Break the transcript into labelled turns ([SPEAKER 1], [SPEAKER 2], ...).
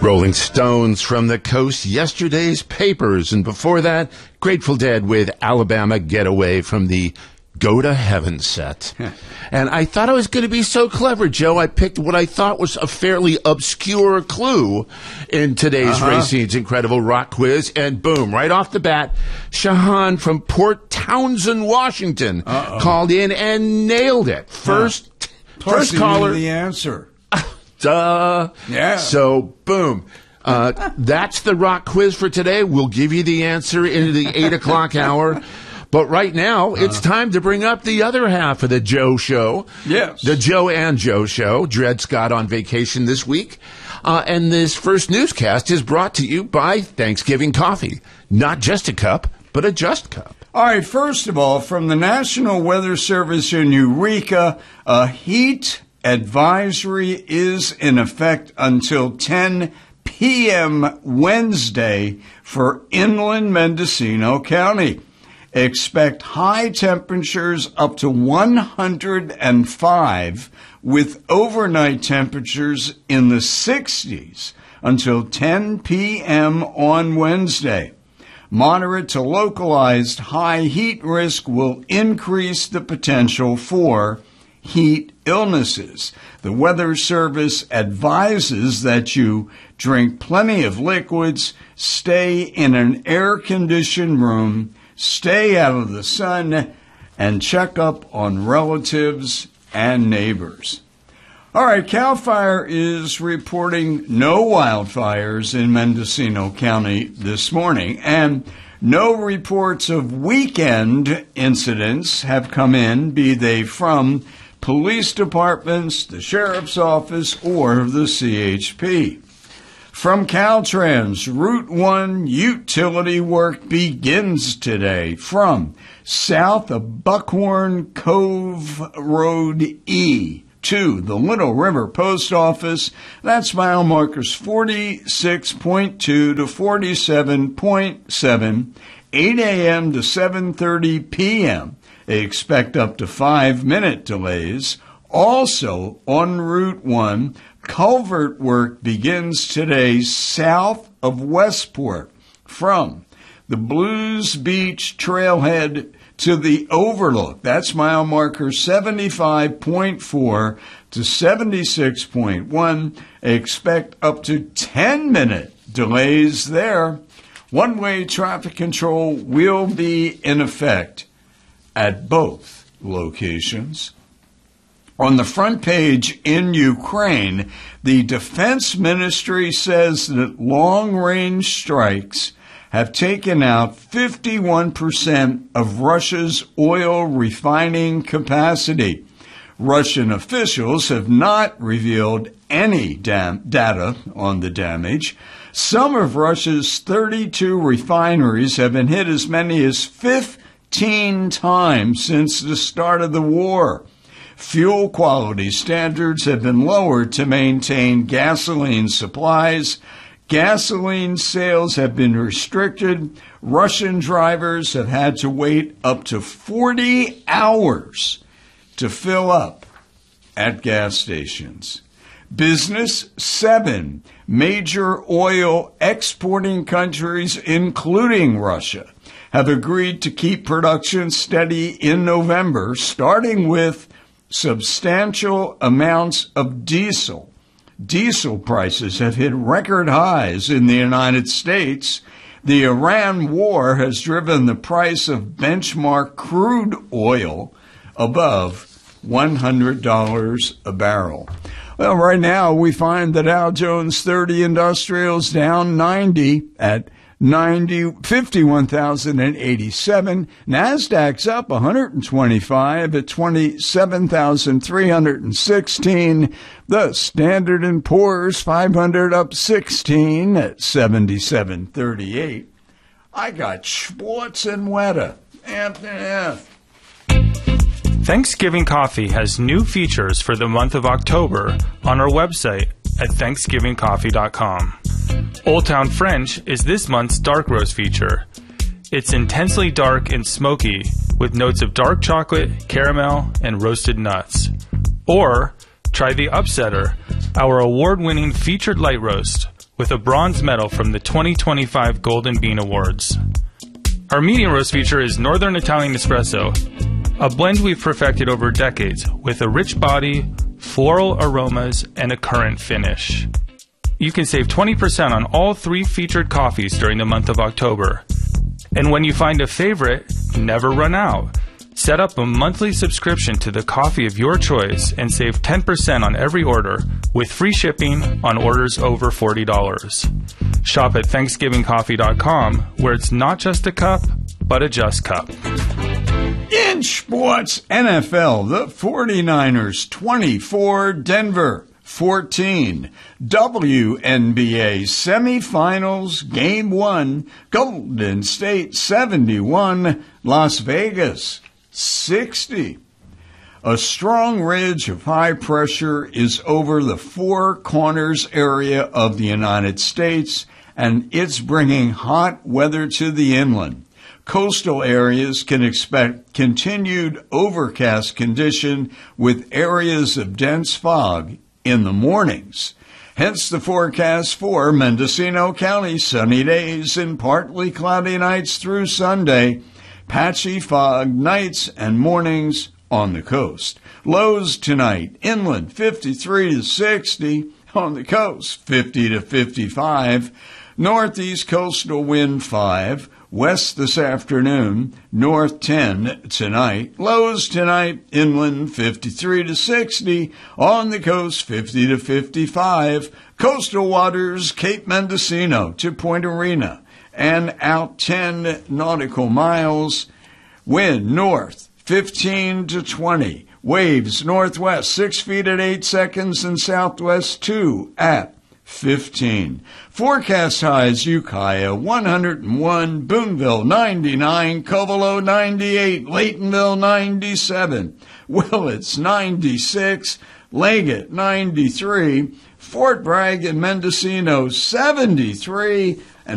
[SPEAKER 1] Rolling Stones from the Coast, yesterday's Papers, and before that, Grateful Dead with Alabama Getaway from the Go to Heaven set. And I thought I was going to be so clever, Joe. I picked what I thought was a fairly obscure clue in today's Racine's Incredible Rock Quiz, and boom, right off the bat, Shahan from Port Townsend, Washington, called in and nailed it. First caller.
[SPEAKER 2] The answer.
[SPEAKER 1] Duh.
[SPEAKER 2] Yeah.
[SPEAKER 1] So, boom. That's the rock quiz for today. We'll give you the answer in the 8 o'clock hour. But right now, it's time to bring up the other half of the Joe Show.
[SPEAKER 2] Yes.
[SPEAKER 1] The Joe and Joe Show. Dred Scott on vacation this week. And this first newscast is brought to you by Thanksgiving Coffee. Not just a cup, but a just cup.
[SPEAKER 2] All right, first of all, from the National Weather Service in Eureka, a heat advisory is in effect until 10 p.m. Wednesday for inland Mendocino County. Expect high temperatures up to 105 with overnight temperatures in the 60s until 10 p.m. on Wednesday. Moderate to localized high heat risk will increase the potential for heat illnesses. The Weather Service advises that you drink plenty of liquids, stay in an air-conditioned room, stay out of the sun, and check up on relatives and neighbors. All right, CAL FIRE is reporting no wildfires in Mendocino County this morning, and no reports of weekend incidents have come in, be they from police departments, the sheriff's office, or the CHP. From Caltrans, Route 1 utility work begins today from south of Buckhorn Cove Road E to the Little River Post Office. That's mile markers 46.2 to 47.7, 8 a.m. to 7:30 p.m. Expect up to 5-minute delays. Also on Route 1, culvert work begins today south of Westport from the Blues Beach Trailhead to the Overlook. That's mile marker 75.4 to 76.1. Expect up to 10-minute delays there. One-way traffic control will be in effect at both locations. On the front page in Ukraine, the Defense Ministry says that long-range strikes have taken out 51% of Russia's oil refining capacity. Russian officials have not revealed any data on the damage. Some of Russia's 32 refineries have been hit as many as 15 times since the start of the war. Fuel quality standards have been lowered to maintain gasoline supplies. Gasoline sales have been restricted. Russian drivers have had to wait up to 40 hours to fill up at gas stations. Business 7 major oil exporting countries, including Russia, have agreed to keep production steady in November, starting with substantial amounts of diesel. Diesel prices have hit record highs in the United States. The Iran war has driven the price of benchmark crude oil above $100 a barrel. Well, right now we find that Dow Jones 30 Industrials down 90 at 51,087. NASDAQ's up 125 at 27,316. The Standard & Poor's 500 up 16 at 7738. I got Schwartz and Weta.
[SPEAKER 3] Thanksgiving Coffee has new features for the month of October on our website at thanksgivingcoffee.com. Old Town French is this month's dark roast feature. It's intensely dark and smoky with notes of dark chocolate, caramel, and roasted nuts. Or try the Upsetter, our award-winning featured light roast, with a bronze medal from the 2025 Golden Bean Awards. Our medium roast feature is Northern Italian Espresso, a blend we've perfected over decades with a rich body, floral aromas, and a current finish. You can save 20% on all 3 featured coffees during the month of October. And when you find a favorite, never run out. Set up a monthly subscription to the coffee of your choice and save 10% on every order with free shipping on orders over $40. Shop at ThanksgivingCoffee.com, where it's not just a cup, but a just cup.
[SPEAKER 2] In sports, NFL, the 49ers 24, Denver 14. WNBA semifinals, Game 1, Golden State 71, Las Vegas 60. A strong ridge of high pressure is over the Four Corners area of the United States, and it's bringing hot weather to the inland. Coastal areas can expect continued overcast condition with areas of dense fog in the mornings. Hence the forecast for Mendocino County: sunny days and partly cloudy nights through Sunday, patchy fog nights and mornings on the coast. Lows tonight: inland 53 to 60, on the coast 50 to 55, northeast coastal wind 5, west this afternoon, north 10 tonight. Lows tonight, inland 53 to 60, on the coast 50 to 55. Coastal waters, Cape Mendocino to Point Arena, and out 10 nautical miles. Wind north 15 to 20. Waves northwest 6 feet at 8 seconds and southwest 2 at 15. Forecast highs: Ukiah 101, Boonville 99, Covelo 98, Laytonville 97, Willits 96, Leggett 93, Fort Bragg and Mendocino 73,